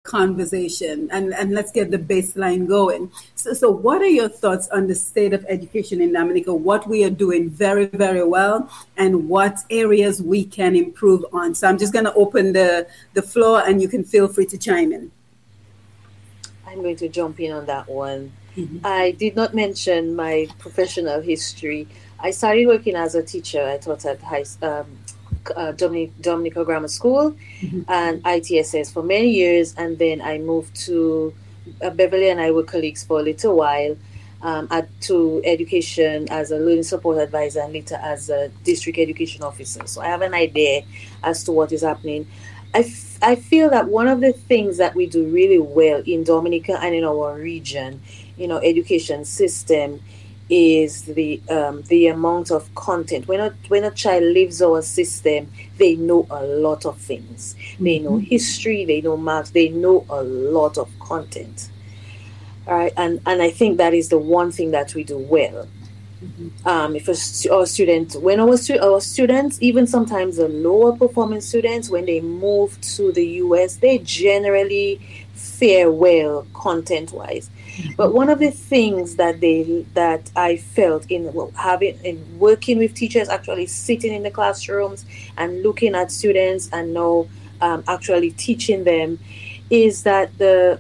conversation and let's get the baseline going. So what are your thoughts on the state of education in Dominica, what we are doing very, very well, and what areas we can improve on? So I'm just going to open the floor and you can feel free to chime in. I'm going to jump in on that one. Mm-hmm. I did not mention my professional history. I started working as a teacher. I taught at Dominica Grammar School mm-hmm. and ITSS for many years, and then I moved to Beverly, and I were colleagues for a little while to education as a learning support advisor and later as a district education officer. So I have an idea as to what is happening. I feel that one of the things that we do really well in Dominica and in our region, in our education system, is the amount of content. When a child leaves our system, they know a lot of things. Mm-hmm. They know history, they know math, they know a lot of content. All right, and I think that is the one thing that we do well. Mm-hmm. If our students, even sometimes the lower performing students, when they move to the US, they generally fare well content wise. Mm-hmm. But one of the things that I felt in working with teachers, actually sitting in the classrooms and looking at students and now actually teaching them, is that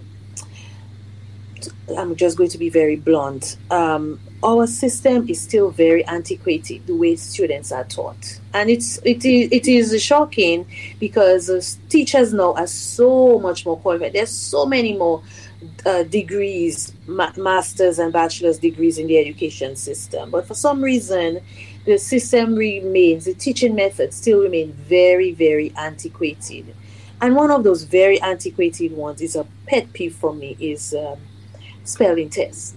I'm just going to be very blunt. Our system is still very antiquated, the way students are taught. And it is shocking because teachers now are so much more qualified. There's so many more degrees, master's and bachelor's degrees in the education system. But for some reason, the system the teaching methods still remain very, very antiquated. And one of those very antiquated ones is a pet peeve for me is spelling tests.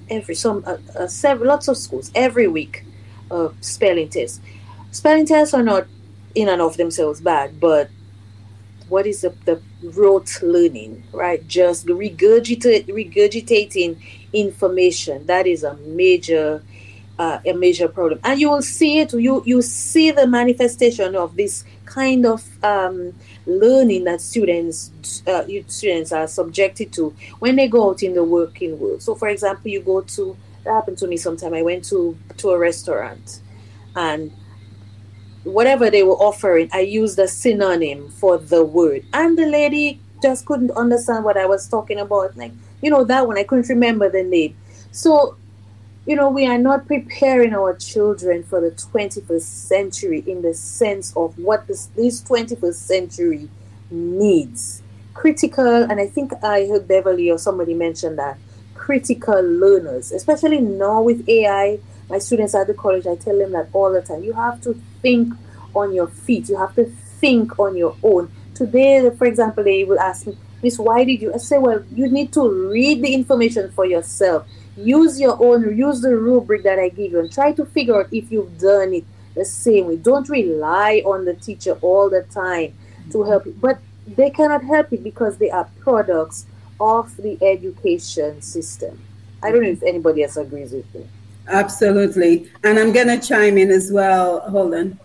Lots of schools every week, spelling tests. Spelling tests are not in and of themselves bad, but what is the rote learning, right? Just regurgitating information. That is a major problem, and you will see it. You see the manifestation of this kind of learning that students are subjected to when they go out in the working world. So, for example, that happened to me sometime. I went to a restaurant, and whatever they were offering, I used a synonym for the word, and the lady just couldn't understand what I was talking about. Like, that one, I couldn't remember the name. So, we are not preparing our children for the 21st century in the sense of what this 21st century needs. Critical, and I think I heard Beverly or somebody mention that, critical learners, especially now with AI. My students at the college, I tell them that all the time. You have to think on your feet. You have to think on your own. Today, for example, they will ask me, Miss, why did you? I say, well, you need to read the information for yourself. Use the rubric that I give you and try to figure out if you've done it the same way. Don't rely on the teacher all the time to help you. But they cannot help it because they are products of the education system. I don't know if anybody else agrees with me. Absolutely. And I'm going to chime in as well. Hold on.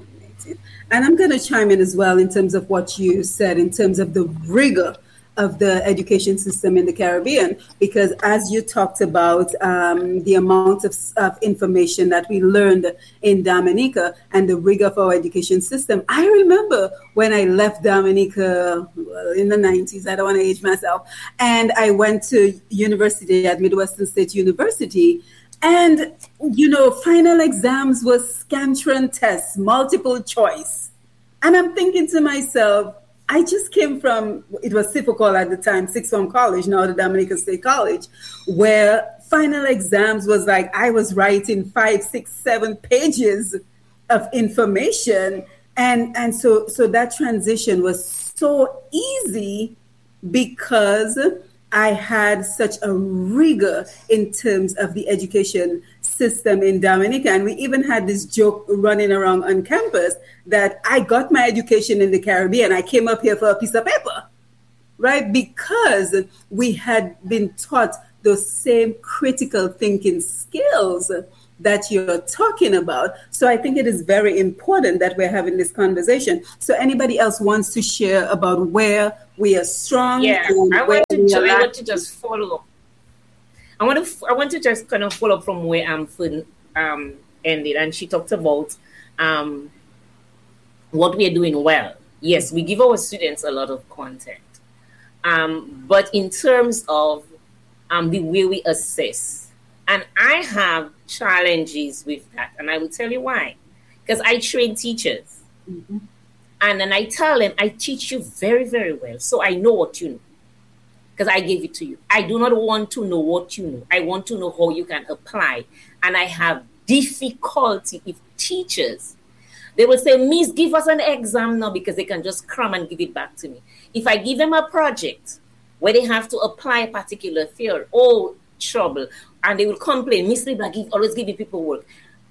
And I'm going to chime in as well in terms of what you said, in terms of the rigor of the education system in the Caribbean, because as you talked about the amount of information that we learned in Dominica and the rigor of our education system, I remember when I left Dominica in the 90s, I don't want to age myself, and I went to university at Midwestern State University, and, final exams were Scantron tests, multiple choice. And I'm thinking to myself, I just came from, it was Sifocol at the time, Sixth Form College, now the Dominica State College, where final exams was like, I was writing 5, 6, 7 pages of information. And so that transition was so easy because I had such a rigor in terms of the education system in Dominica. And we even had this joke running around on campus that I got my education in the Caribbean. I came up here for a piece of paper, right? Because we had been taught those same critical thinking skills that you're talking about. So I think it is very important that we're having this conversation. So anybody else wants to share about where we are strong. Yeah, and I where want we are to just follow up. I want to just kind of follow up from where Amphon ended, and she talked about what we are doing well. Yes, we give our students a lot of content, but in terms of the way we assess, and I have challenges with that, and I will tell you why. Because I train teachers, and then I tell them, I teach you very, very well, so I know what you know, because I gave it to you. I do not want to know what you know. I want to know how you can apply, and I have difficulty if teachers, they will say, Miss, give us an exam now, because they can just cram and give it back to me. If I give them a project where they have to apply a particular theory, oh, trouble. And they will complain, Miss Libra always give you people work.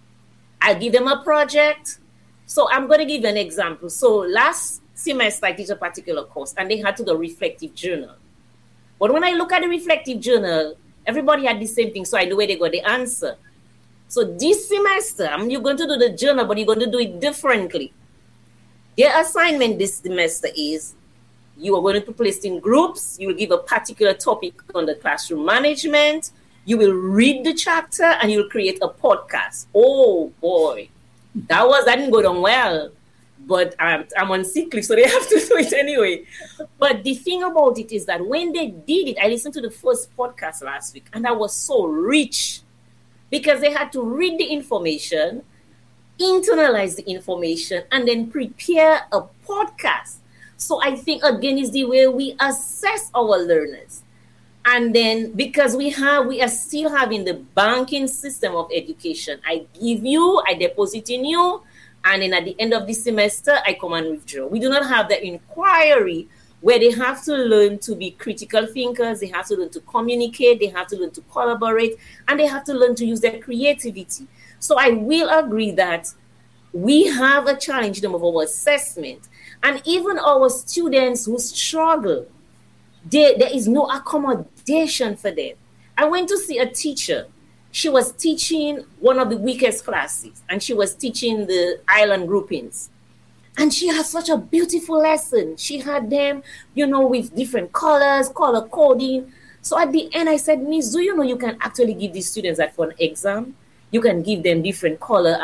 I give them a project. So I'm going to give you an example. So last semester, I teach a particular course, and they had to do a reflective journal. But when I look at the reflective journal, everybody had the same thing, so I know where they got the answer. So this semester, you're going to do the journal, but you're going to do it differently. Their assignment this semester is you are going to be placed in groups. You will give a particular topic on the classroom management. You will read the chapter, and you will create a podcast. Oh, boy. That didn't go down well. But I'm on sick leave, so they have to do it anyway. But the thing about it is that when they did it, I listened to the first podcast last week, and that was so rich. Because they had to read the information, internalize the information, and then prepare a podcast. So I think, again, is the way we assess our learners. And then because we are still having the banking system of education. I give you, I deposit in you, and then at the end of the semester, I come and withdraw. We do not have the inquiry where they have to learn to be critical thinkers, they have to learn to communicate, they have to learn to collaborate, and they have to learn to use their creativity. So I will agree that we have a challenge in terms of our assessment. And even our students who struggle, there is no accommodation for them. I went to see a teacher. She was teaching one of the weakest classes, and she was teaching the island groupings. And she had such a beautiful lesson. She had them, with different colors, color coding. So at the end, I said, Miss, do you know you can actually give these students that for an exam? You can give them different color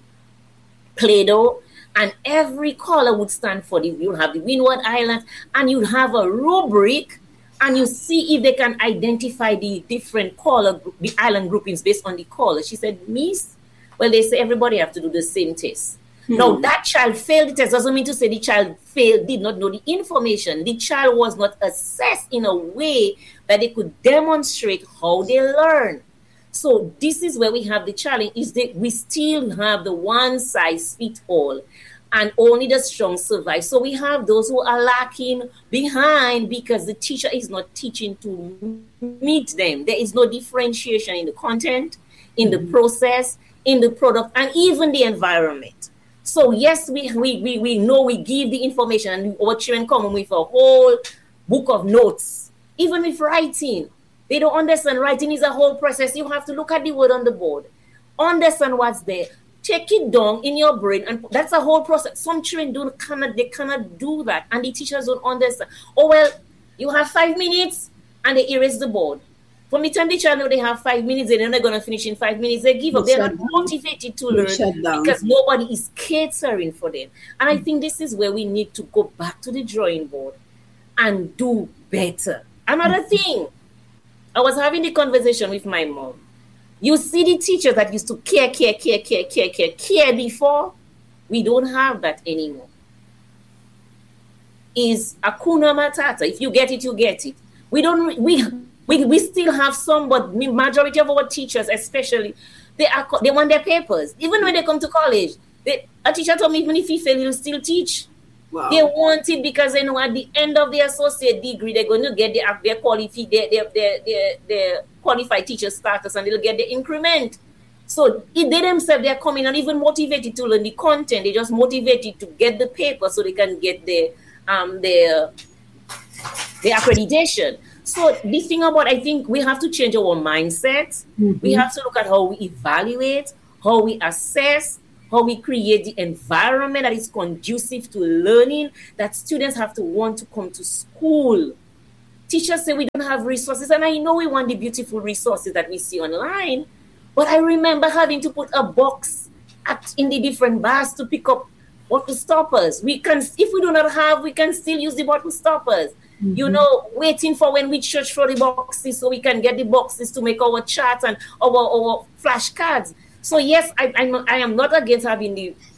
Play-Doh, and every color would stand for you'll have the Windward Islands, and you'll have a rubric, and you see if they can identify the different color, the island groupings based on the color. She said, Miss, well, they say everybody have to do the same test. Now, that child failed the test doesn't mean to say the child did not know the information. The child was not assessed in a way that they could demonstrate how they learn. So this is where we have the challenge, is that we still have the one size fits all, and only the strong survive. So we have those who are lacking behind because the teacher is not teaching to meet them. There is no differentiation in the content, in the process, in the product, and even the environment. So yes, we know we give the information, and our children come with a whole book of notes. Even with writing, they don't understand. Writing is a whole process. You have to look at the word on the board, understand what's there, take it down in your brain, and that's a whole process. Some children cannot do that, and the teachers don't understand. Oh well, you have 5 minutes, and they erase the board. From the time the child know they have 5 minutes, they're not going to finish in 5 minutes, they give up. They're not motivated to learn because nobody is catering for them. And I think this is where we need to go back to the drawing board and do better. Another thing, I was having the conversation with my mom. You see the teachers that used to care before, we don't have that anymore. Is Hakuna Matata. If you get it, you get it. We still have some, but the majority of our teachers, especially, they want their papers. Even when they come to college, a teacher told me, even if you fail, you'll still teach. Wow. They want it because they know at the end of their associate degree, they're going to get their qualified teacher status, and they'll get the increment. So if they themselves, they're coming and even motivated to learn the content. They're just motivated to get the paper so they can get their accreditation. So this thing about, I think we have to change our mindset. We have to look at how we evaluate, how we assess, how we create the environment that is conducive to learning, that students have to want to come to school. Teachers say we don't have resources, and I know we want the beautiful resources that we see online, but I remember having to put a box in the different bars to pick up bottle stoppers. We can, if we do not have, we can still use the bottle stoppers. Waiting for when we search for the boxes so we can get the boxes to make our charts and our flashcards. So yes, I am not against having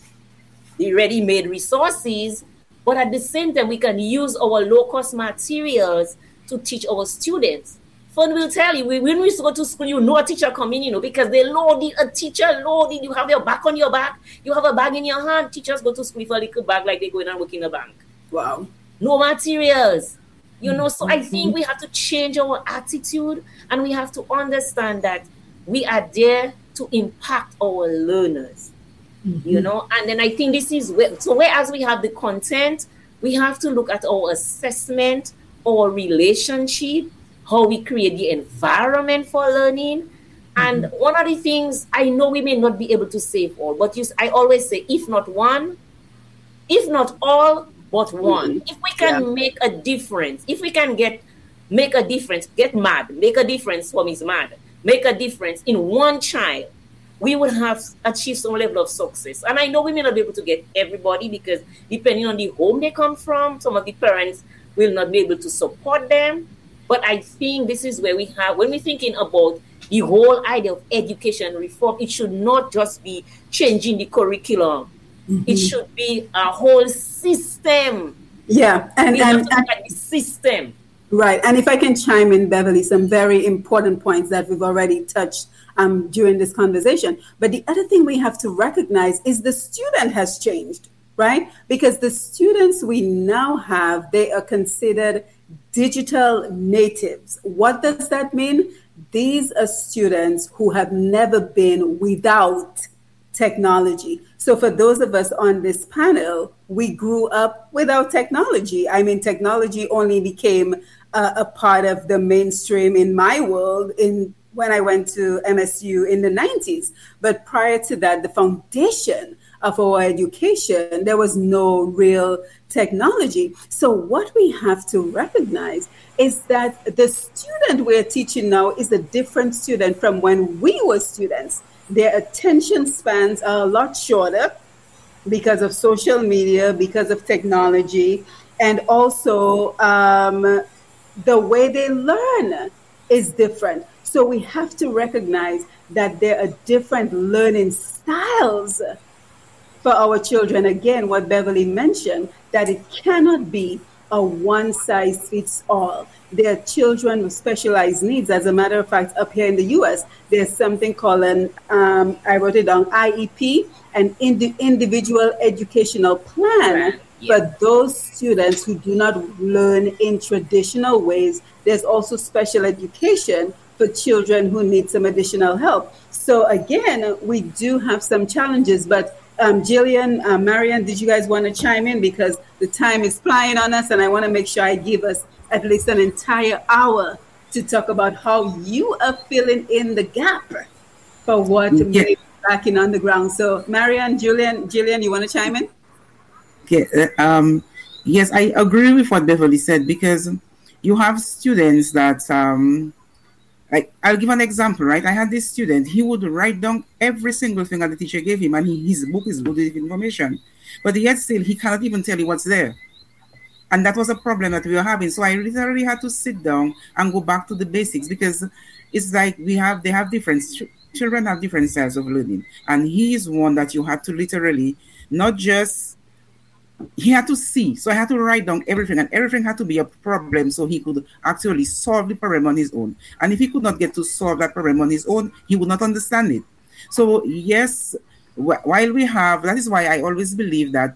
the ready-made resources, but at the same time, we can use our low-cost materials to teach our students. Fun will tell you, when we go to school, a teacher coming, because they loaded, a teacher loaded, you have your back on your back, you have a bag in your hand. Teachers go to school with a little bag like they're going and work in a bank. Wow. No materials. So I think we have to change our attitude, and we have to understand that we are there to impact our learners, and then I think this is whereas we have the content, we have to look at our assessment, our relationship, how we create the environment for learning. And one of the things, I know we may not be able to save all, but I always say, if not one, if not all, but one. If we can make a difference, if we can make a difference, get mad, make a difference for Miss Mad, make a difference in one child, we would have achieved some level of success. And I know we may not be able to get everybody, because depending on the home they come from, some of the parents will not be able to support them. But I think this is where we have, when we're thinking about the whole idea of education reform, it should not just be changing the curriculum. It should be a whole system. Yeah, and we have to look at the system. Right, and if I can chime in, Beverly, some very important points that we've already touched during this conversation. But the other thing we have to recognize is the student has changed, right? Because the students we now have, they are considered digital natives. What does that mean? These are students who have never been without technology. So for those of us on this panel, we grew up without technology. I mean, technology only became a part of the mainstream in my world when I went to MSU in the 90s. But prior to that, the foundation of our education, there was no real technology. So what we have to recognize is that the student we're teaching now is a different student from when we were students. Their attention spans are a lot shorter because of social media, because of technology, and also the way they learn is different. So we have to recognize that there are different learning styles for our children. Again, what Beverly mentioned, that it cannot be a one-size-fits-all. There are children with specialized needs. As a matter of fact, up here in the U.S., there's something called I wrote it down, IEP, an individual educational plan. For those students who do not learn in traditional ways. There's also special education for children who need some additional help. So again, we do have some challenges, but Jillian, Marian, did you guys want to chime in? Because the time is flying on us, and I want to make sure I give us at least an entire hour to talk about how you are filling in the gap for what may be lacking on the ground. So Marian, Jillian, you want to chime in? Okay. Yes, I agree with what Beverly said, because you have students that like, I'll give an example, right? I had this student, he would write down every single thing that the teacher gave him, and his book is loaded with information. But yet still, he cannot even tell you what's there. And that was a problem that we were having. So I literally had to sit down and go back to the basics, because it's like children have different styles of learning. And he is one that you had to literally not just, he had to see. So I had to write down everything, and everything had to be a problem so he could actually solve the problem on his own. And if he could not get to solve that problem on his own, he would not understand it. So yes, while we have, that is why I always believe that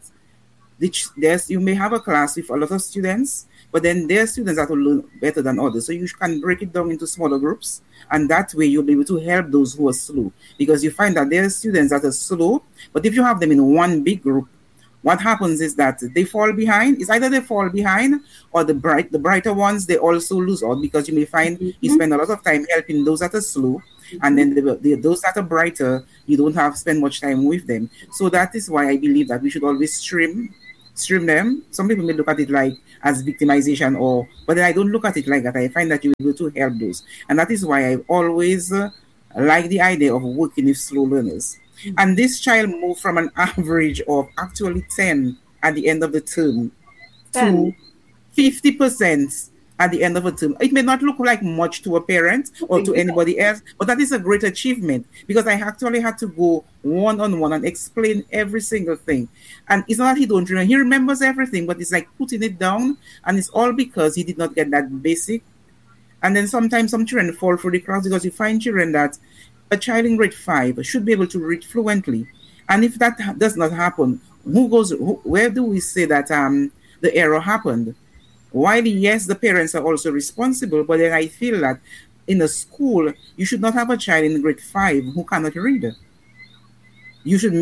you may have a class with a lot of students, but then there are students that will learn better than others. So you can break it down into smaller groups, and that way you'll be able to help those who are slow. Because you find that there are students that are slow, but if you have them in one big group, what happens is that they fall behind. It's either they fall behind or the brighter ones, they also lose out, because you may find you spend a lot of time helping those that are slow, and then those that are brighter, you don't have spend much time with them. So that is why I believe that we should always stream them. Some people may look at it like as victimization, but I don't look at it like that. I find that you're able to help those, and that is why I always like the idea of working with slow learners. And this child moved from an average of actually 10 at the end of the term to 50% at the end of a term. It may not look like much to a parent or to anybody else, but that is a great achievement, because I actually had to go one-on-one and explain every single thing. And it's not that he don't remember. He remembers everything, but it's like putting it down, and it's all because he did not get that basic. And then sometimes some children fall through the cracks, because you find children that a child in grade 5 should be able to read fluently. And if that does not happen, where do we say that the error happened? While yes, the parents are also responsible, but then I feel that in a school, you should not have a child in grade 5 who cannot read. You should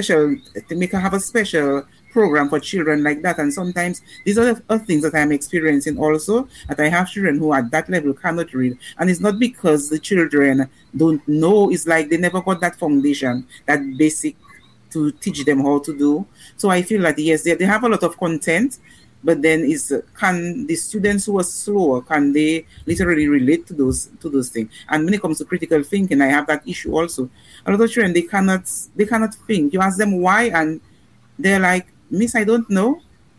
have a special program for children like that. And sometimes these are the things that I'm experiencing also, that I have children who at that level cannot read. And it's not because the children don't know, it's like they never got that foundation, that basic to teach them how to do. So I feel that yes, they have a lot of content, but then can the students who are slower, can they literally relate to those things? And when it comes to critical thinking, I have that issue also. A lot of children, they cannot think. You ask them why, and they're like, Miss, I don't know.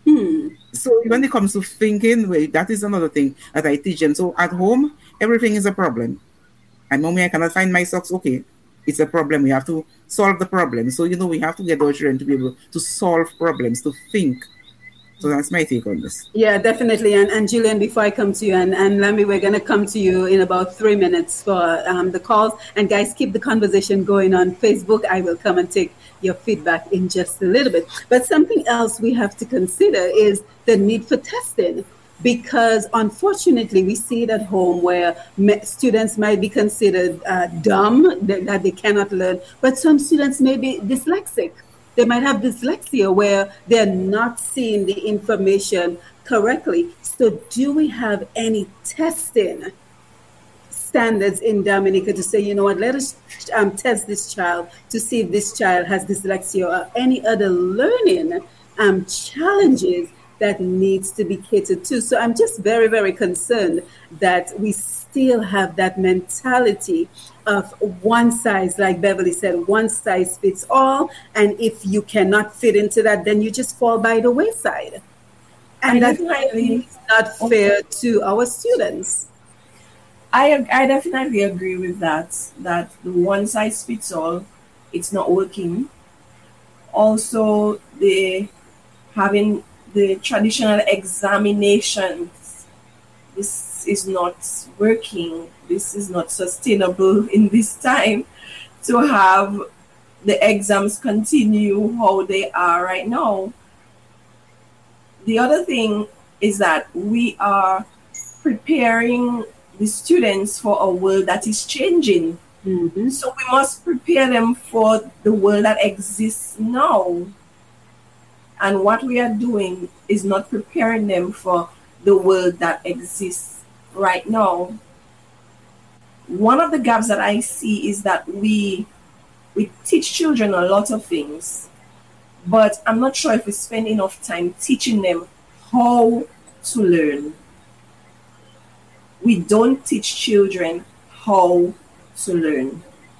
So when it comes to thinking, that is another thing that I teach them. So at home, everything is a problem. And mommy, I cannot find my socks. Okay, it's a problem. We have to solve the problem. So, we have to get our children to be able to solve problems, to think. So that's my take on this. Yeah, definitely. And Julian, before I come to you, and Lambi, we're going to come to you in about 3 minutes for the calls. And guys, keep the conversation going on Facebook. I will come and take your feedback in just a little bit. But something else we have to consider is the need for testing. Because unfortunately, we see it at home where students might be considered dumb, that they cannot learn. But some students may be dyslexic. They might have dyslexia where they're not seeing the information correctly. So do we have any testing standards in Dominica to say, let us test this child to see if this child has dyslexia or any other learning challenges that needs to be catered to? So I'm just very, very concerned that we still have that mentality of one size, like Beverly said, one size fits all. And if you cannot fit into that, then you just fall by the wayside. And that's not fair to our students. I definitely agree with that the one size fits all, it's not working. Also, having the traditional examinations, this is not working. This is not sustainable in this time to have the exams continue how they are right now. The other thing is that we are preparing the students for a world that is changing. Mm-hmm. So we must prepare them for the world that exists now. And what we are doing is not preparing them for the world that exists right now. One of the gaps that I see is that we teach children a lot of things, but I'm not sure if we spend enough time teaching them how to learn. We don't teach children how to learn.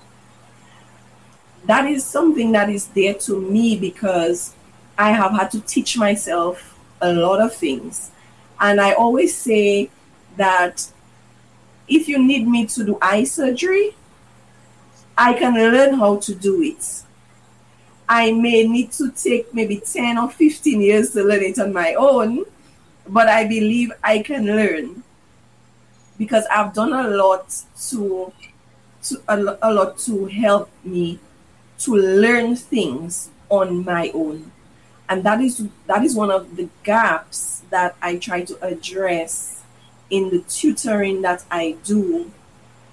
That is something that is there to me because I have had to teach myself a lot of things. And I always say that if you need me to do eye surgery, I can learn how to do it. I may need to take maybe 10 or 15 years to learn it on my own, but I believe I can learn because I've done a lot to help me to learn things on my own. And that is one of the gaps that I try to address in the tutoring that I do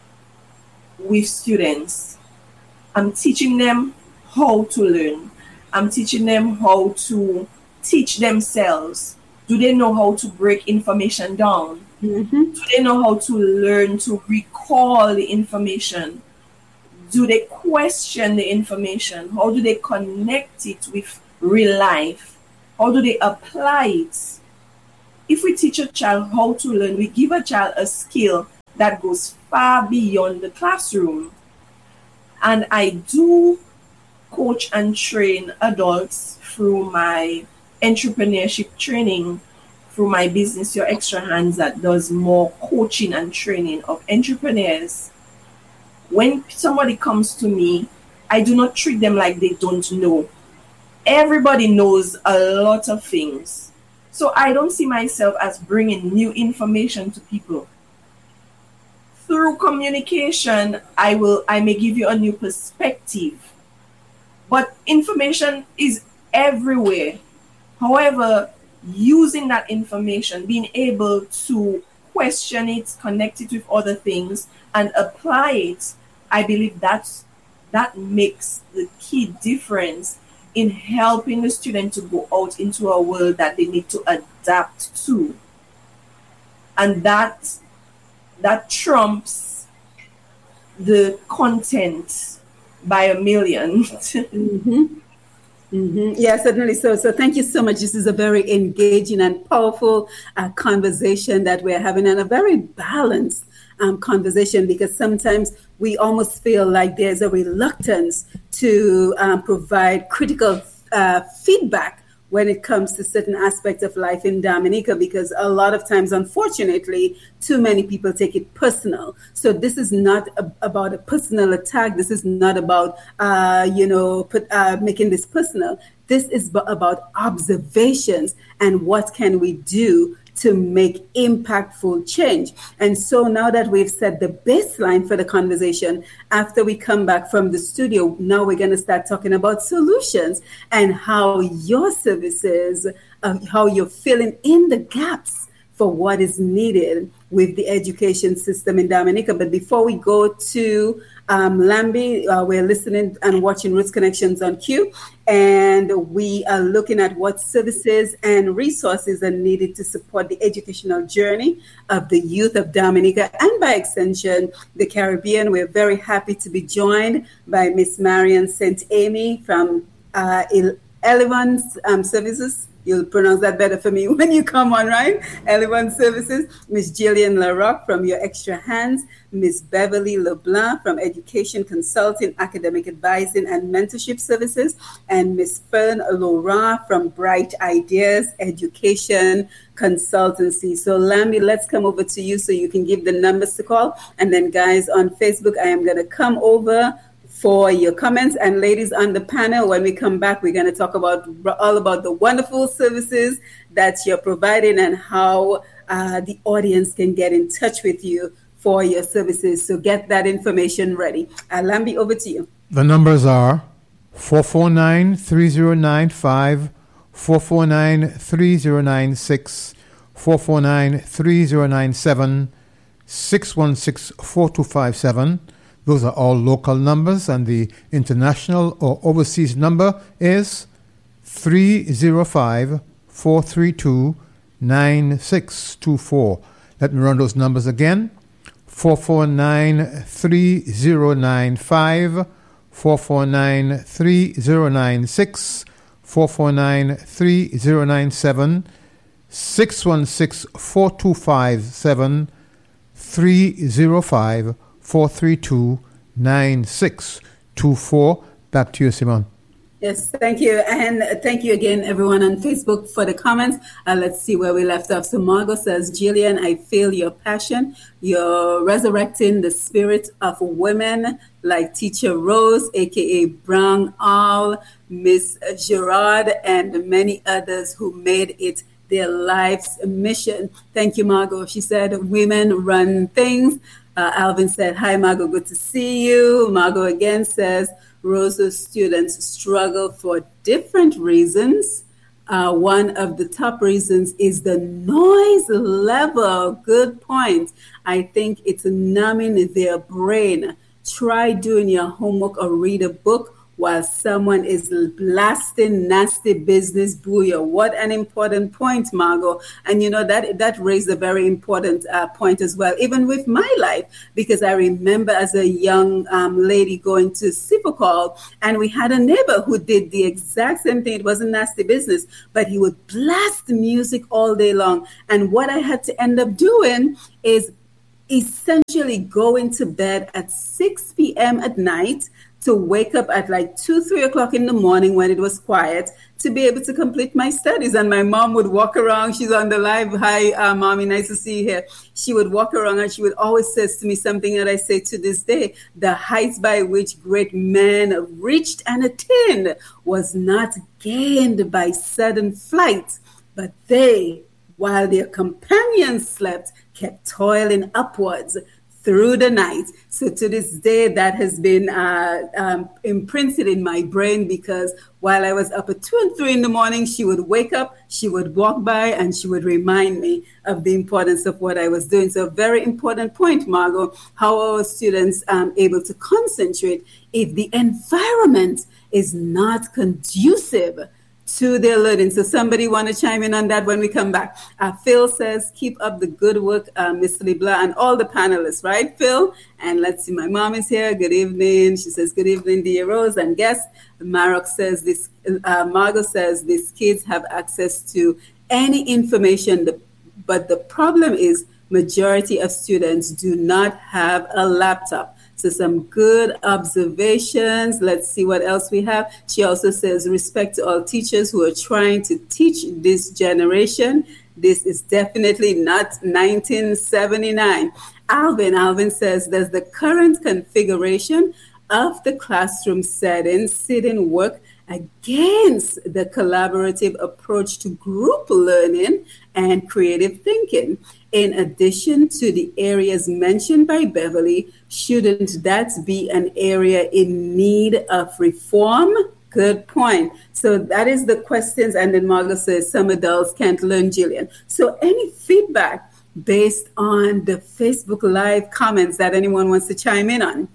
with students. I'm teaching them how to learn. I'm teaching them how to teach themselves. Do they know how to break information down? Mm-hmm. Do they know how to learn to recall the information? Do they question the information? How do they connect it with real life? How do they apply it? If we teach a child how to learn, we give a child a skill that goes far beyond the classroom. And I do coach and train adults through my entrepreneurship training, through my business, Your Extra Hands, that does more coaching and training of entrepreneurs. When somebody comes to me, I do not treat them like they don't know. Everybody knows a lot of things. So I don't see myself as bringing new information to people. Through communication, I may give you a new perspective. But information is everywhere. However, using that information, being able to question it, connect it with other things, and apply it, I believe that makes the key difference in helping the student to go out into a world that they need to adapt to. And that trumps the content by a million. Mm-hmm. Mm-hmm. Yeah, certainly. So thank you so much. This is a very engaging and powerful conversation that we're having, and a very balanced conversation, because sometimes we almost feel like there's a reluctance to provide critical feedback when it comes to certain aspects of life in Dominica, because a lot of times, unfortunately, too many people take it personal. So this is not about a personal attack. This is not about, making this personal. This is about observations and what can we do to make impactful change. And so now that we've set the baseline for the conversation, after we come back from the studio, now we're going to start talking about solutions and how your services, how you're filling in the gaps for what is needed with the education system in Dominica. But before we go to Lambi, we're listening and watching Roots Connections on Q, and we are looking at what services and resources are needed to support the educational journey of the youth of Dominica and, by extension, the Caribbean. We're very happy to be joined by Miss Marian St. Amy from Elevance Services. You'll pronounce that better for me when you come on, right? Elevance Services. Miss Jillian LaRock from Your Extra Hands. Miss Beverly LeBlanc from Education Consulting, Academic Advising and Mentorship Services. And Miss Fern Laura from Bright Ideas Education Consultancy. So Lambi, let's come over to you so you can give the numbers to call. And then guys on Facebook, I am going to come over for your comments. And ladies on the panel, when we come back, we're going to talk about all about the wonderful services that you're providing and how the audience can get in touch with you for your services. So get that information ready. Lambi, over to you. The numbers are 449-3095, 449-3096, 449-3097, 616-4257. Those are all local numbers, and the international or overseas number is 305-432-9624. Let me run those numbers again. 449-3095, 449-3096, 449-3097, 616-4257, 305-432-9624. Back to you, Simone. Yes, thank you. And thank you again, everyone on Facebook, for the comments. Let's see where we left off. So Margot says, Jillian, I feel your passion. You're resurrecting the spirit of women like Teacher Rose, a.k.a. Brown Owl, Miss Gerard, and many others who made it their life's mission. Thank you, Margot. She said, women run things. Alvin said, hi, Margot, good to see you. Margot again says, Rose's students struggle for different reasons. One of the top reasons is the noise level. Good point. I think it's numbing their brain. Try doing your homework or read a book while someone is blasting nasty business booyah. What an important point, Margot. And that raised a very important point as well, even with my life, because I remember as a young lady going to Sipocall, and we had a neighbor who did the exact same thing. It wasn't nasty business, but he would blast music all day long. And what I had to end up doing is essentially going to bed at 6 p.m. at night to wake up at like 2-3 o'clock in the morning when it was quiet to be able to complete my studies. And my mom would walk around. She's on the live. Hi, Mommy. Nice to see you here. She would walk around and she would always say to me something that I say to this day: the heights by which great men reached and attained was not gained by sudden flight, but they, while their companions slept, kept toiling upwards through the night. So to this day, that has been imprinted in my brain, because while I was up at 2 and 3 in the morning, she would wake up, she would walk by, and she would remind me of the importance of what I was doing. So a very important point, Margot, how are our students able to concentrate if the environment is not conducive to their learning? So somebody want to chime in on that when we come back? Phil says, keep up the good work, Mr. LeBlanc, and all the panelists, right, Phil? And let's see, my mom is here. Good evening. She says, good evening, dear Rose and guests. Margot says, these kids have access to any information, but the problem is majority of students do not have a laptop. So some good observations. Let's see what else we have. She also says, respect to all teachers who are trying to teach this generation. This is definitely not 1979. Alvin says, does the current configuration of the classroom setting sit in work against the collaborative approach to group learning and creative thinking? In addition to the areas mentioned by Beverly, shouldn't that be an area in need of reform? Good point. So that is the questions. And then Margot says, some adults can't learn, Jillian. So any feedback based on the Facebook Live comments that anyone wants to chime in on?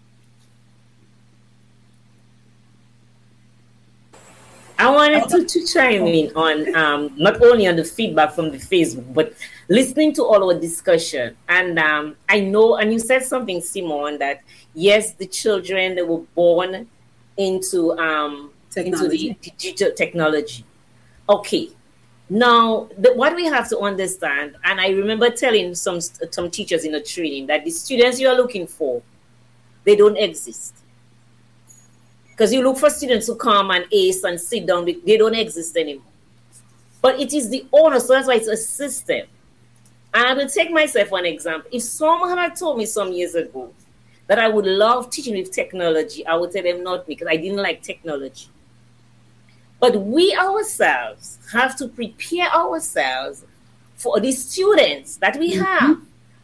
I wanted to chime in on not only on the feedback from the Facebook, but listening to all our discussion. And I know, and you said something, Simone, that yes, the children that were born into the digital technology. Okay. Now, what we have to understand, and I remember telling some teachers in a training that the students you are looking for, they don't exist. Because you look for students who come and ace and sit down, they don't exist anymore. But it is the owner, so that's why it's a system. And I will take myself one example. If someone had told me some years ago that I would love teaching with technology, I would tell them not, because I didn't like technology. But we ourselves have to prepare ourselves for the students that we have.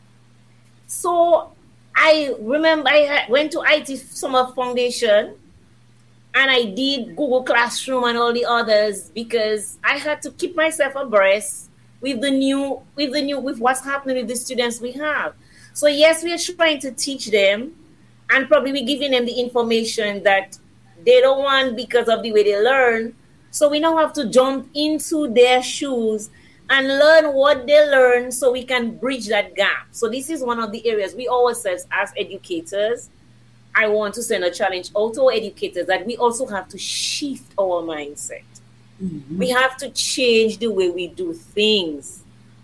So I remember I went to IT Summer Foundation, and I did Google Classroom and all the others because I had to keep myself abreast with what's happening with the students we have. So yes, we are trying to teach them, and probably we're giving them the information that they don't want because of the way they learn. So we now have to jump into their shoes and learn what they learn so we can bridge that gap. So this is one of the areas we ourselves as educators, I want to send a challenge out to our educators that we also have to shift our mindset. We have to change the way we do things.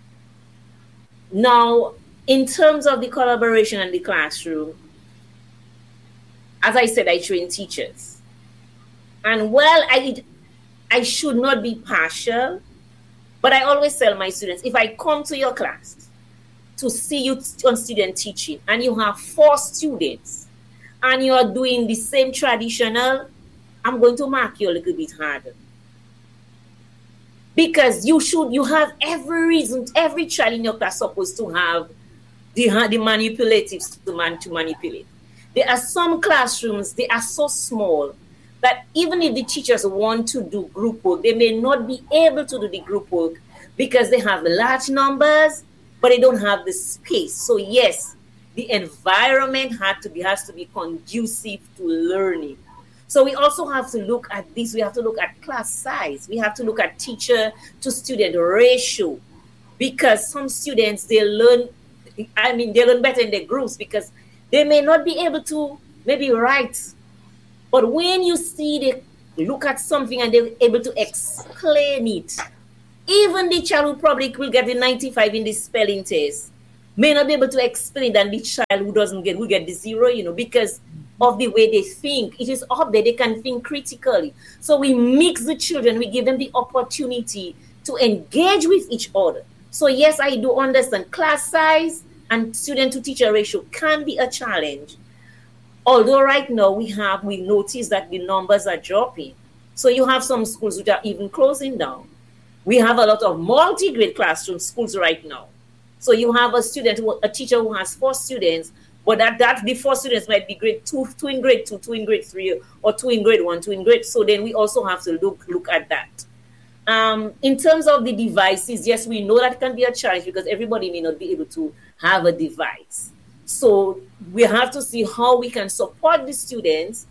Now, in terms of the collaboration in the classroom, as I said, I train teachers. And while I should not be partial, but I always tell my students, if I come to your class to see you on student teaching and you have 4 students, and you are doing the same traditional, I'm going to mark you a little bit harder. Because you have every reason, every child in your class supposed to have the manipulatives to manipulate. There are some classrooms, they are so small that even if the teachers want to do group work, they may not be able to do the group work because they have large numbers, but they don't have the space. So yes, the environment has to be conducive to learning. So we also have to look at this. We have to look at class size. We have to look at teacher to student ratio, because some students, they learn better in their groups because they may not be able to maybe write. But when you see they look at something and they're able to explain it, even the child who probably will get a 95 in the spelling test may not be able to explain than the child who will get the 0, because of the way they think. It is up there, they can think critically. So we mix the children, we give them the opportunity to engage with each other. So yes, I do understand class size and student to teacher ratio can be a challenge. Although right now we notice that the numbers are dropping. So you have some schools which are even closing down. We have a lot of multi-grade classroom schools right now. So you have a teacher who has 4 students, but that the 4 students might be grade 2 in grade 2, 2 in grade 3, or 2 in grade 1, 2 in grade. So then we also have to look at that. In terms of the devices, yes, we know that can be a challenge because everybody may not be able to have a device. So we have to see how we can support the students.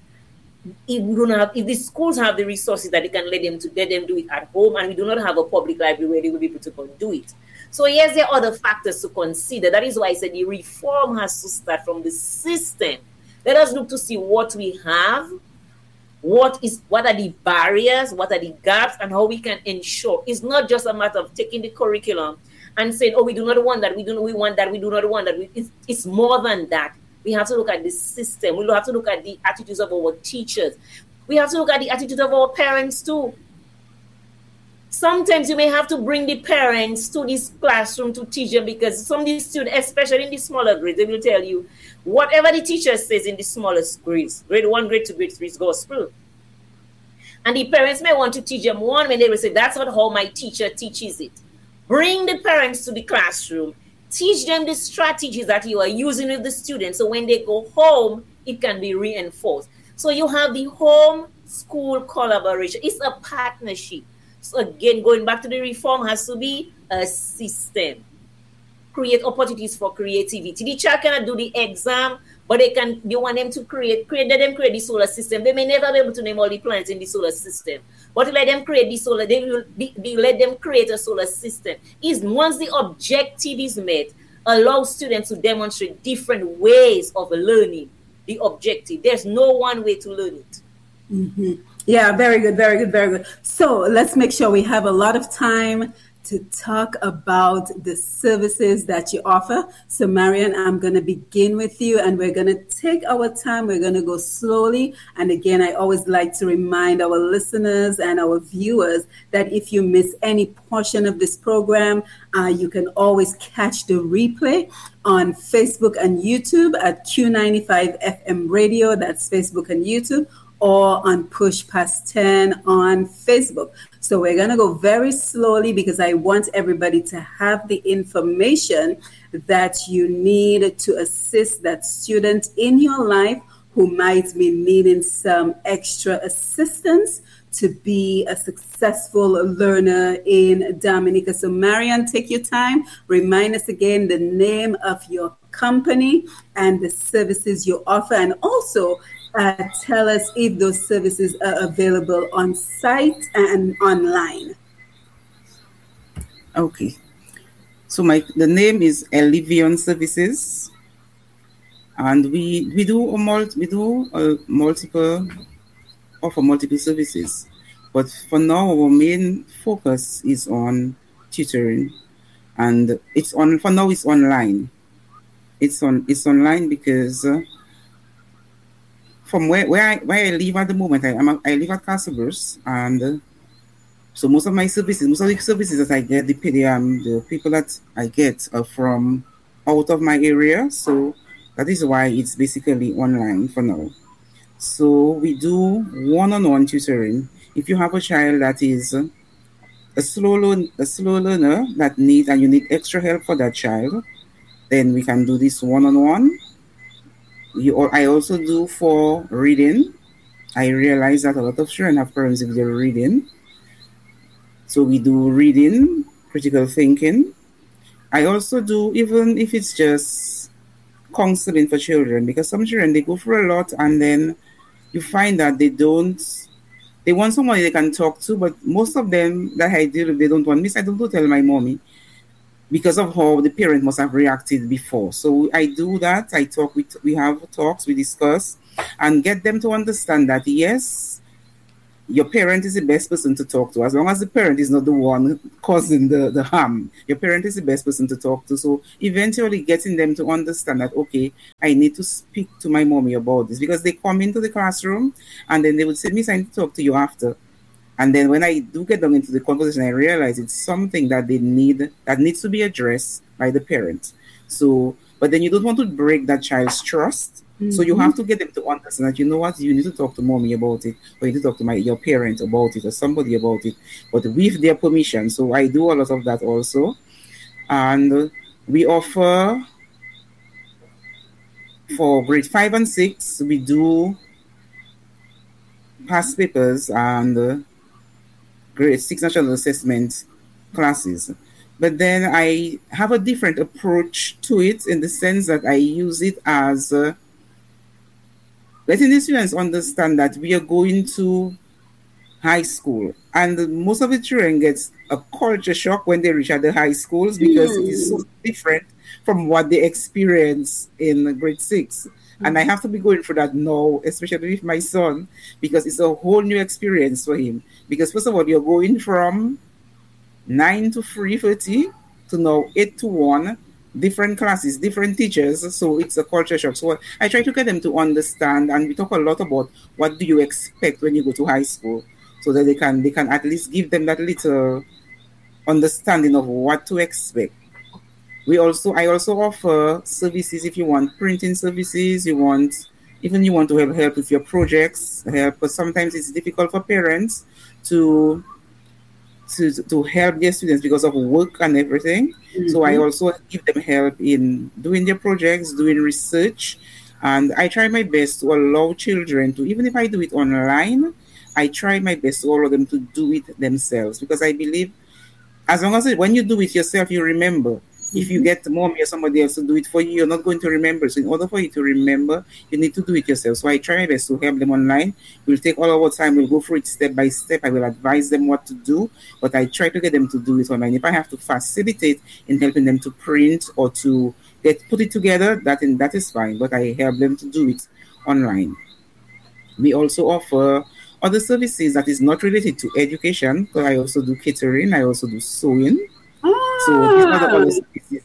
If the schools have the resources that they can let them do it at home, and we do not have a public library where they will be able to go and do it. So yes, there are other factors to consider. That is why I said the reform has to start from the system. Let us look to see what we have, what are the barriers, what are the gaps, and how we can ensure. It's not just a matter of taking the curriculum and saying, oh, we do not want that, we want that, we do not want that. It's more than that. We have to look at the system. We have to look at the attitudes of our teachers. We have to look at the attitudes of our parents too. Sometimes you may have to bring the parents to this classroom to teach them, because some of these students, especially in the smaller grades, they will tell you whatever the teacher says in the smallest grades, grade 1, grade 2, grade 3 is gospel. And the parents may want to teach them one when they will say, that's not how my teacher teaches it. Bring the parents to the classroom. Teach them the strategies that you are using with the students. So when they go home, it can be reinforced. So you have the home-school collaboration. It's a partnership. So again, going back to the reform has to be a system. Create opportunities for creativity. The child cannot do the exam, but you want them to create the solar system. They may never be able to name all the planets in the solar system. But let them create let them create a solar system. Once the objective is met, allow students to demonstrate different ways of learning the objective. There's no one way to learn it. Mm-hmm. Yeah, very good, very good, very good. So let's make sure we have a lot of time to talk about the services that you offer. So Marian, I'm going to begin with you, and we're going to take our time. We're going to go slowly. And again, I always like to remind our listeners and our viewers that if you miss any portion of this program, you can always catch the replay on Facebook and YouTube at Q95 FM Radio. That's Facebook and YouTube, or on Push Past 10 on Facebook. So we're going to go very slowly because I want everybody to have the information that you need to assist that student in your life who might be needing some extra assistance to be a successful learner in Dominica. So Marian, take your time. Remind us again the name of your company and the services you offer, and also tell us if those services are available on site and online. Okay. So the name is Elivion Services, and we offer multiple services. But for now, our main focus is on tutoring, and it's online. It's online because from where I live at the moment, I live at Castlebrus, and so most of the services that I get, the people that I get are from out of my area. So that is why it's basically online for now. So we do one-on-one tutoring. If you have a child that is a slow learner that you need extra help for that child, then we can do this one-on-one. I also do for reading. I realize that a lot of children have problems with their reading. So we do reading, critical thinking. I also do, even if it's just counseling for children, because some children, they go through a lot, and then you find that they want somebody they can talk to, but most of them that I deal with, they don't want me. So I don't tell my mommy because of how the parent must have reacted before. So I do that. We have talks, we discuss, and get them to understand that, yes, your parent is the best person to talk to, as long as the parent is not the one causing the harm. Your parent is the best person to talk to. So eventually getting them to understand that, okay, I need to speak to my mommy about this, because they come into the classroom and then they would say, Miss, I need to talk to you after. And then when I do get them into the conversation, I realize it's something that that needs to be addressed by the parent. So, but then you don't want to break that child's trust. Mm-hmm. So you have to get them to understand that, you know what, you need to talk to mommy about it, or you need to talk to your parent about it, or somebody about it, but with their permission. So I do a lot of that also. And we offer, for grade 5 and 6, we do past papers and grade 6 national assessment classes. But then I have a different approach to it, in the sense that I use it as letting the students understand that we are going to high school. And most of the children get a culture shock when they reach at the high schools, because it is so different from what they experience in grade 6. And I have to be going through that now, especially with my son, because it's a whole new experience for him. Because first of all, you're going from 9 to 3:30 to now 8 to 1, different classes, different teachers. So it's a culture shock. So I try to get them to understand, and we talk a lot about what do you expect when you go to high school, so that they can at least give them that little understanding of what to expect. I also offer services. If you want printing services, you want to help with your projects, because sometimes it's difficult for parents to help their students because of work and everything. Mm-hmm. So I also give them help in doing their projects, doing research, and I try my best to allow children to, even if I do it online, I try my best to allow them to do it themselves, because I believe as long as when you do it yourself, you remember. If you get mommy or somebody else to do it for you, you're not going to remember. So in order for you to remember, you need to do it yourself. So I try my best to help them online. We'll take all our time. We'll go through it step by step. I will advise them what to do, but I try to get them to do it online. If I have to facilitate in helping them to print or to put it together, that is fine. But I help them to do it online. We also offer other services that is not related to education. So I also do catering. I also do sewing. So these are the other services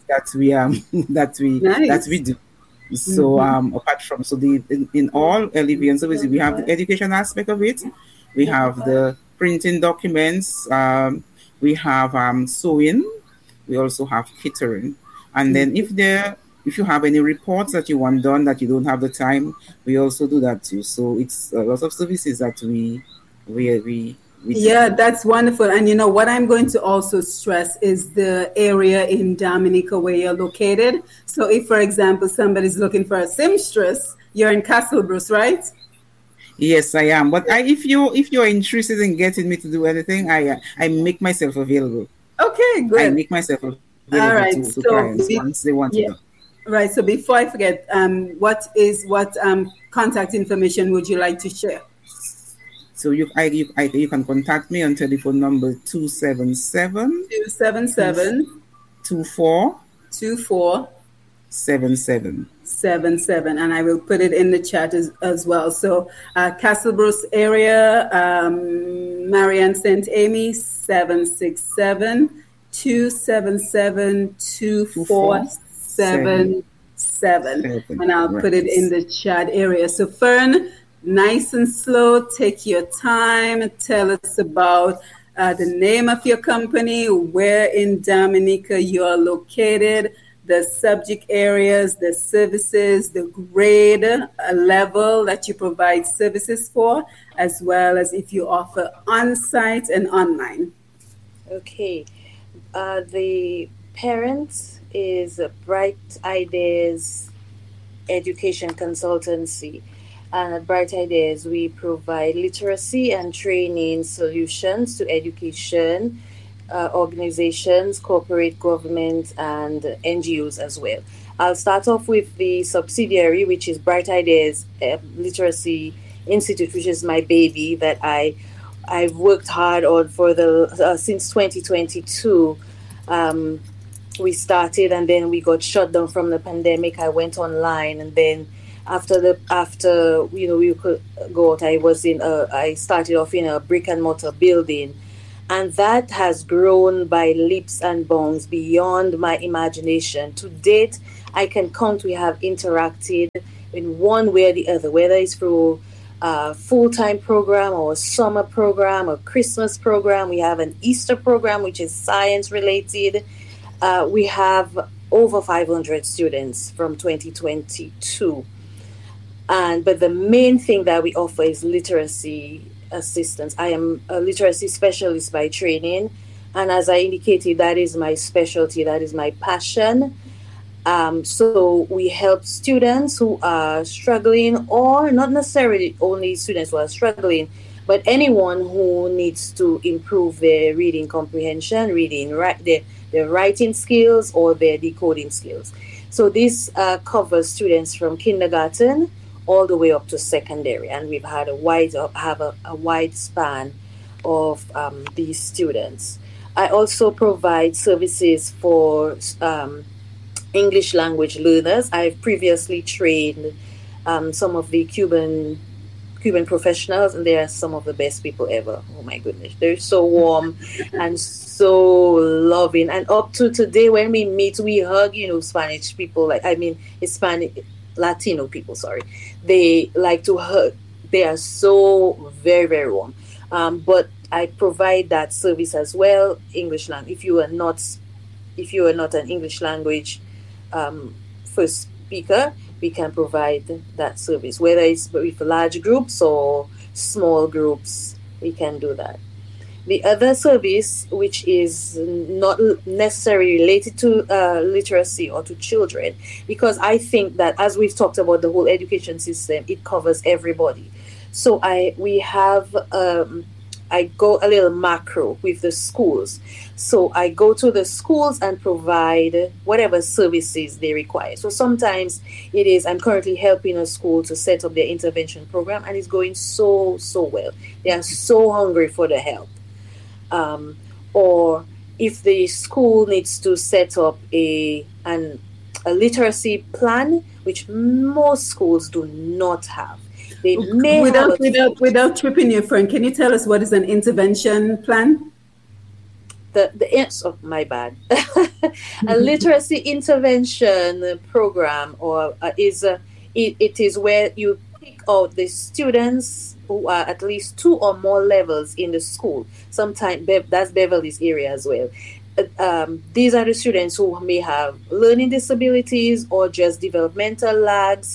that we do. So apart from in all LEVN services, we have the education aspect of it. We have the printing documents. We have sewing. We also have catering. And then if you have any reports that you want done that you don't have the time, we also do that too. So it's a lot of services that we yeah, that's wonderful. And you know what I'm going to also stress is the area in Dominica where you're located. So if, for example, somebody's looking for a seamstress, you're in Castle Bruce, right? Yes, I am. But if you're interested in getting me to do anything, I make myself available. Okay, good. I make myself available. All right, to clients once they want to know. Right. So before I forget, what contact information would you like to share? So you can contact me on telephone number 277 24 77, and I will put it in the chat as well. So Castle Bruce area, Marianne St. Amy, 767-277-2477, and I'll put it in the chat area. So Fern, nice and slow, take your time, tell us about the name of your company, where in Dominica you are located, the subject areas, the services, the grade level that you provide services for, as well as if you offer on-site and online. Okay. The parent is Bright Ideas Education Consultancy. And at Bright Ideas, we provide literacy and training solutions to education organizations, corporate government, and NGOs as well. I'll start off with the subsidiary, which is Bright Ideas Literacy Institute, which is my baby that I've worked hard on for the since 2022. We started, and then we got shut down from the pandemic. I went online, and then after we could go out, I started off in a brick and mortar building, and that has grown by leaps and bounds beyond my imagination. To date, I can count we have interacted in one way or the other, whether it's through a full-time program or a summer program or Christmas program. We have an Easter program, which is science related. We have over 500 students from 2022. But the main thing that we offer is literacy assistance. I am a literacy specialist by training. And as I indicated, that is my specialty, that is my passion. So we help students who are struggling, or not necessarily only students who are struggling, but anyone who needs to improve their reading comprehension, their writing skills, or their decoding skills. So this covers students from kindergarten all the way up to secondary, and we've had a wide span of these students. I also provide services for English language learners. I've previously trained some of the Cuban professionals, and they are some of the best people ever. Oh my goodness, they're so warm and so loving. And up to today, when we meet, we hug. Spanish people, Latino people. Sorry, they like to hug. They are so very, very warm. But I provide that service as well. English language. If you are not an English language first speaker, we can provide that service. Whether it's with large groups or small groups, we can do that. The other service, which is not necessarily related to literacy or to children, because I think that as we've talked about the whole education system, it covers everybody. So I go a little macro with the schools. So I go to the schools and provide whatever services they require. So sometimes it is, I'm currently helping a school to set up their intervention program, and it's going so well. They are so hungry for the help. Or if the school needs to set up a literacy plan, which most schools do not have. They may without tripping you, Fern, can you tell us what is an intervention plan? My bad. A literacy intervention program, or it is where you pick out the students who are at least 2 or more levels in the school. Sometimes that's Beverly's area as well. These are the students who may have learning disabilities or just developmental lags,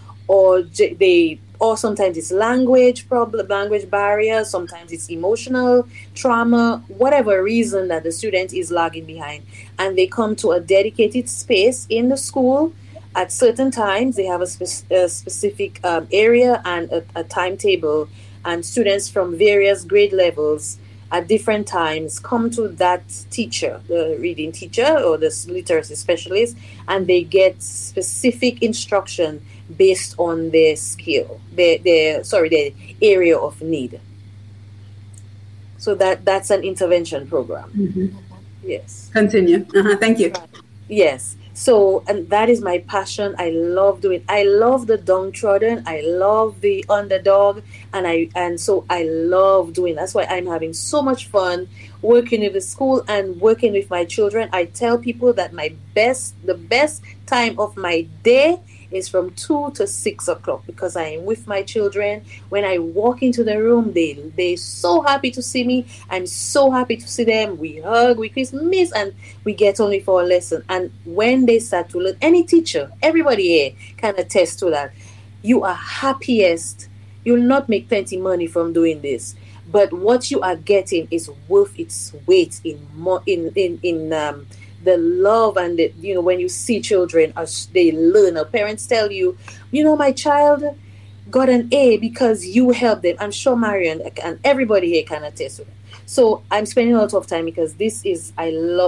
or sometimes it's language barriers, sometimes it's emotional trauma, whatever reason that the student is lagging behind. And they come to a dedicated space in the school at certain times. They have a specific area and a timetable, and students from various grade levels at different times come to that teacher, the reading teacher or the literacy specialist, and they get specific instruction based on their skill, their area of need. So that's an intervention program. Mm-hmm. Yes. Continue. Thank you. Yes. So, and that is my passion. I love the downtrodden. I love the underdog, and so I love doing. That's why I'm having so much fun working with the school and working with my children. I tell people that the best time of my day is from 2 to 6 o'clock, because I am with my children. When I walk into the room, they're so happy to see me. I'm so happy to see them. We hug, we kiss, miss, and we get only for a lesson. And when they start to learn, any teacher, everybody here can attest to that. You are happiest. You'll not make plenty money from doing this, but what you are getting is worth its weight in the love, and when you see children as they learn, or parents tell you, my child got an A because you helped them. I'm sure Marion and everybody here can attest to that. So I'm spending a lot of time, because this is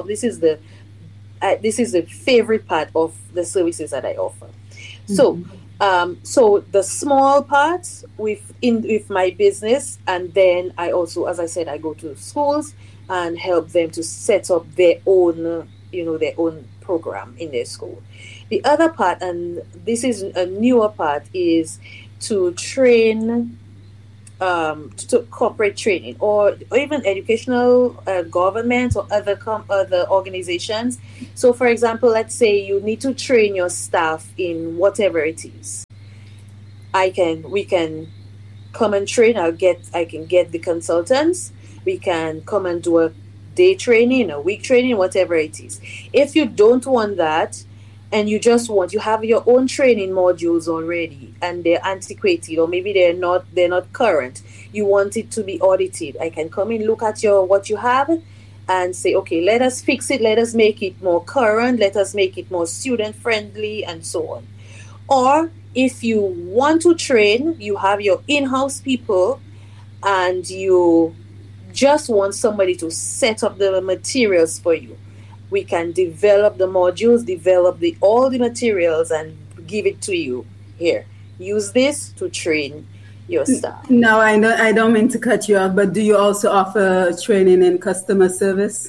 the favorite part of the services that I offer. So So the small parts with my business, and then I also, as I said, I go to schools and help them to set up their own, their own program in their school. The other part, and this is a newer part, is to train, to corporate training, or even educational, government, or other organizations. So, for example, let's say you need to train your staff in whatever it is. We can come and train. I can get the consultants. We can come and do a day training, a week training, whatever it is. If you don't want that, and you have your own training modules already, and they're antiquated, or maybe they're not current, you want it to be audited, I can come in, look at what you have, and say, okay, let us fix it, let us make it more current, let us make it more student friendly, and so on. Or if you want to train, you have your in-house people, and you just want somebody to set up the materials for you. We can develop the modules, develop all the materials, and give it to you. Here, use this to train your staff. No, I don't mean to cut you off, but do you also offer training in customer service?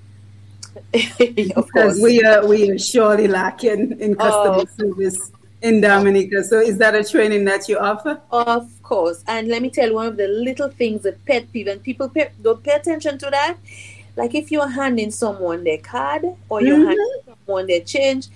Of Because course. we are surely lacking in customer service in Dominica. So is that a training that you offer? Of course. And let me tell you, one of the little things, that pet peeve, and people don't pay attention to that. Like if you're handing someone their card, or you're handing someone their change,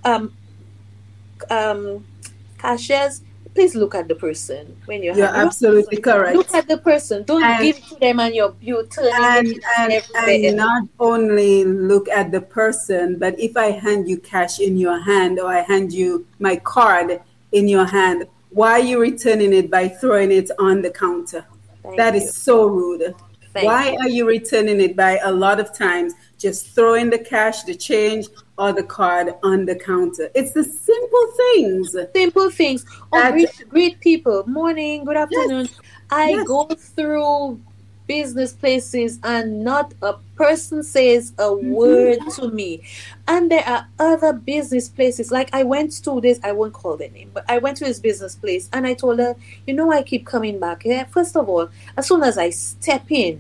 cashiers, please look at the person when you're You're absolutely correct. Look at the person. Don't give it to them and you're turning and not only look at the person, but if I hand you cash in your hand, or I hand you my card in your hand, why are you returning it by throwing it on the counter? That is so rude. Why are you returning it by, a lot of times, just throwing the cash, the change, or the card on the counter? It's the simple things. Simple things. Greet people. Morning, good afternoon. Yes. I go through business places and not a person says a word to me. And there are other business places. Like I went to this, I won't call their name, but I went to this business place and I told her, I keep coming back here. First of all, as soon as I step in,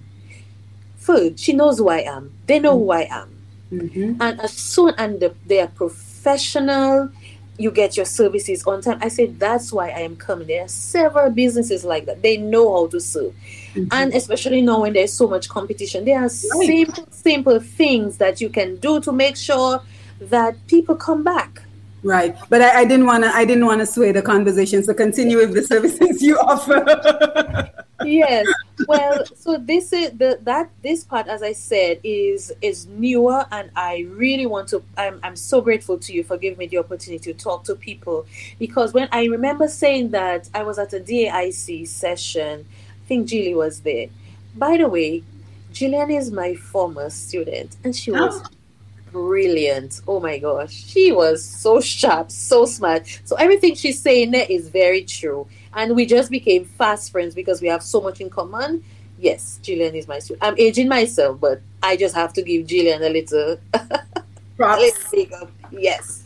she knows who I am. They know who I am. Mm-hmm. And they are professional. You get your services on time. I said, that's why I am coming. There are several businesses like that. They know how to serve. Mm-hmm. And especially now when there's so much competition, there are simple things that you can do to make sure that people come back. Right. But I didn't want to sway the conversation. So continue with the services you offer. Yes. Well, so this is this part, as I said, is newer, and I really want to. I'm so grateful to you for giving me the opportunity to talk to people, because when I remember saying that I was at a DAIC session, I think Julie was there. By the way, Jillian is my former student, and she was brilliant. Oh my gosh, she was so sharp, so smart. So everything she's saying there is very true. And we just became fast friends because we have so much in common. Yes, Jillian is my student. I'm aging myself, but I just have to give Jillian a little props. Yes.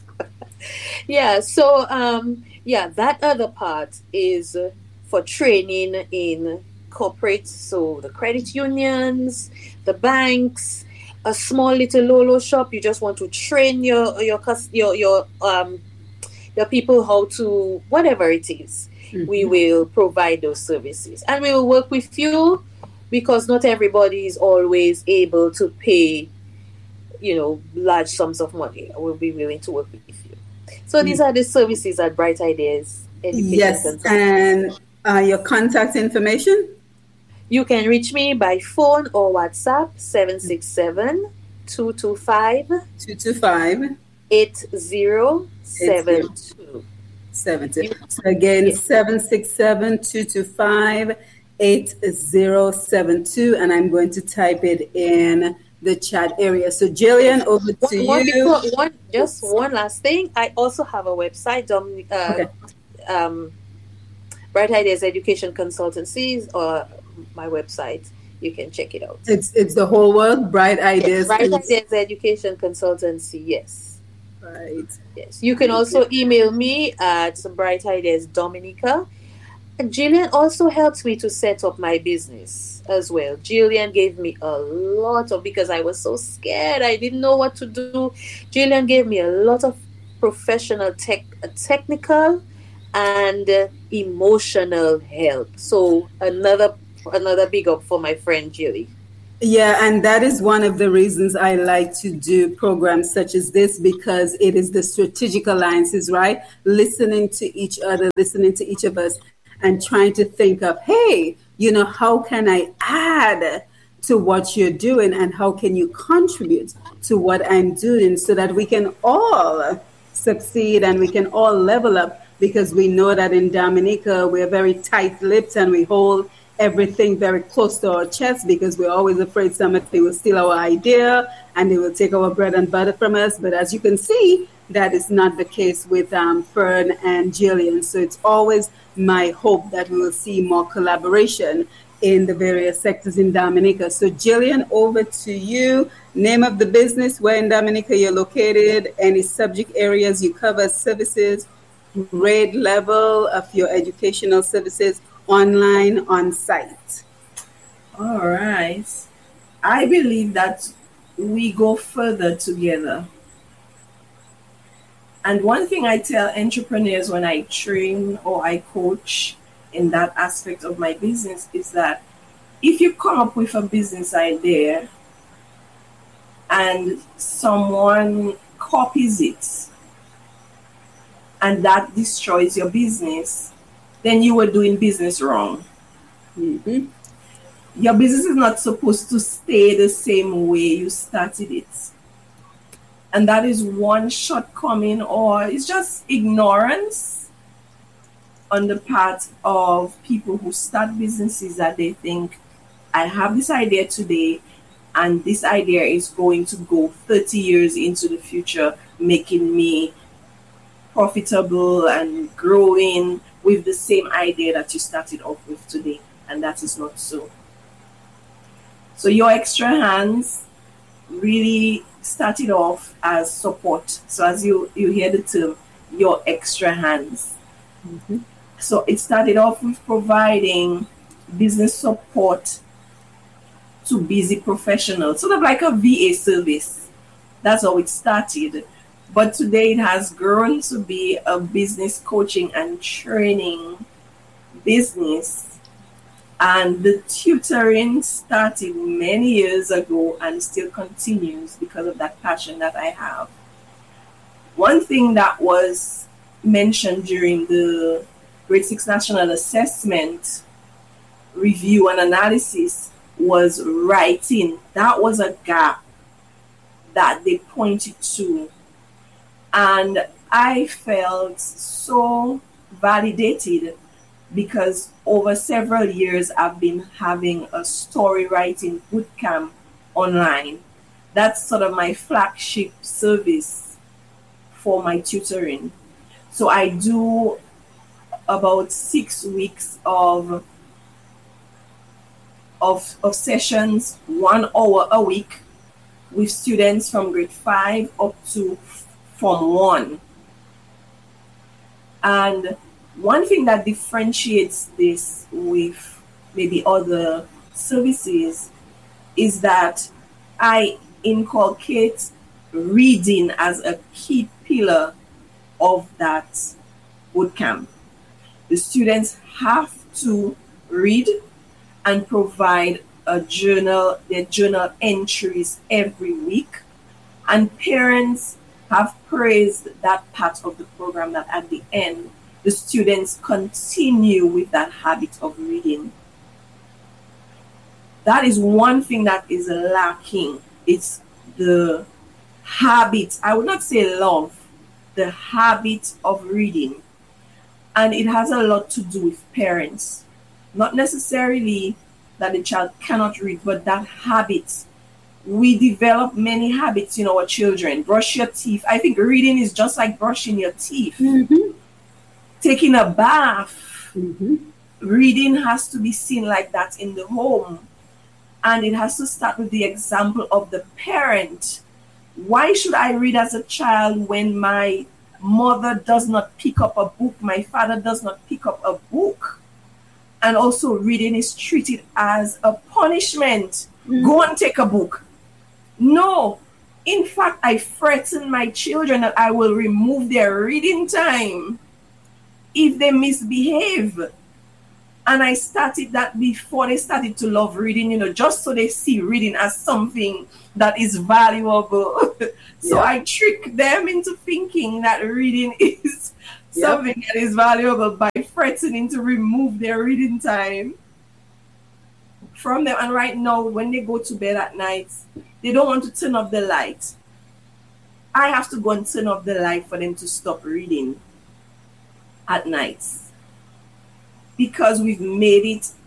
Yeah. So, that other part is for training in corporate. So the credit unions, the banks, a small little Lolo shop. You just want to train your people how to, whatever it is. Mm-hmm. We will provide those services, and we will work with you, because not everybody is always able to pay, large sums of money. We'll be willing to work with you. So these are the services at Bright Ideas Education. Yes, and your contact information? You can reach me by phone or WhatsApp, 767-225-8072. 70. So again, 767-225-8072, and I'm going to type it in the chat area. So Jillian, over to you. Just one last thing. I also have a website, Bright Ideas Education Consultancies, or my website. You can check it out. It's the whole world, Bright Ideas. Bright Ideas Education Consultancy, yes. Right. Yes. You can also email me at Bright Ideas Dominica. And Jillian also helps me to set up my business as well. Jillian gave me a lot of, because I was so scared, I didn't know what to do. Jillian gave me a lot of professional technical and emotional help. So another big up for my friend Jilly. Yeah, and that is one of the reasons I like to do programs such as this, because it is the strategic alliances, right? Listening to each other, listening to each of us, and trying to think of, hey, how can I add to what you're doing, and how can you contribute to what I'm doing, so that we can all succeed and we can all level up, because we know that in Dominica, we're very tight-lipped and we hold everything very close to our chest, because we're always afraid somebody will steal our idea and they will take our bread and butter from us. But as you can see, that is not the case with Fern and Jillian. So it's always my hope that we will see more collaboration in the various sectors in Dominica. So Jillian, over to you. Name of the business, where in Dominica you're located, any subject areas you cover, services, grade level of your educational services, online, on site. All right. I believe that we go further together. And one thing I tell entrepreneurs when I train or I coach in that aspect of my business is that if you come up with a business idea and someone copies it and that destroys your business, then you were doing business wrong. Mm-hmm. Your business is not supposed to stay the same way you started it. And that is one shortcoming, or it's just ignorance on the part of people who start businesses, that they think, I have this idea today and this idea is going to go 30 years into the future, making me profitable and growing with the same idea that you started off with today. And that is not so. So your extra hands really started off as support. So as you hear the term, your extra hands. Mm-hmm. So it started off with providing business support to busy professionals, sort of like a VA service. That's how it started. But today it has grown to be a business coaching and training business. And the tutoring started many years ago and still continues because of that passion that I have. One thing that was mentioned during the Grade 6 National Assessment review and analysis was writing. That was a gap that they pointed to. And I felt so validated, because over several years I've been having a story writing bootcamp online. That's sort of my flagship service for my tutoring. So I do about 6 weeks of sessions, 1 hour a week, with students from grade 5 up to Form 1. And one thing that differentiates this with maybe other services is that I inculcate reading as a key pillar of that bootcamp. The students have to read and provide their journal entries every week. And parents have praised that part of the program, that at the end, the students continue with that habit of reading. That is one thing that is lacking. It's the habit, I would not say love, the habit of reading. And it has a lot to do with parents. Not necessarily that the child cannot read, but that habit. We develop many habits in our children. Brush your teeth. I think reading is just like brushing your teeth. Mm-hmm. Taking a bath. Mm-hmm. Reading has to be seen like that in the home. And it has to start with the example of the parent Why should I read as a child when my mother does not pick up a book, my father does not pick up a book? And also reading is treated as a punishment. Go and take a book. No. In fact, I threaten my children that I will remove their reading time if they misbehave. And I started that before they started to love reading, just so they see reading as something that is valuable. So I trick them into thinking that reading is something that is valuable by threatening to remove their reading time from them. And right now, when they go to bed at night, they don't want to turn off the light. I have to go and turn off the light for them to stop reading at night, because we've made it